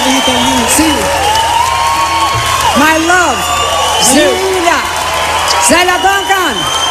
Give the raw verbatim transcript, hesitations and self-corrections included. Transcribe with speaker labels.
Speaker 1: visita el niño.
Speaker 2: Sí.
Speaker 1: My love.
Speaker 2: Sí.
Speaker 1: Julia. Zella Duncan.